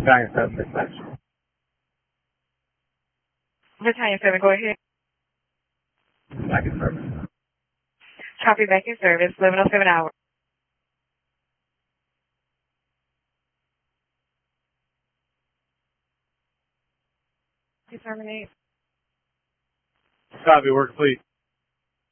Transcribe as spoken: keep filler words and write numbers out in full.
Battalion seven, dispatch. Battalion seven, go ahead. Back in service. Copy, back in service, eleven oh seven hours. Terminate. Copy, work fleet.